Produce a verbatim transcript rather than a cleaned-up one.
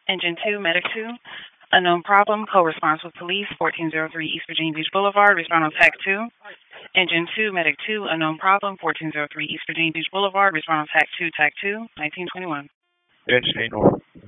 Engine two, Medic two. Unknown problem, co-response with police, fourteen oh three East Virginia Beach Boulevard, respond on TAC two. Engine two, Medic two, unknown problem, fourteen oh three East Virginia Beach Boulevard, respond on TAC two, TAC two, nineteen twenty-one. Engine eight North.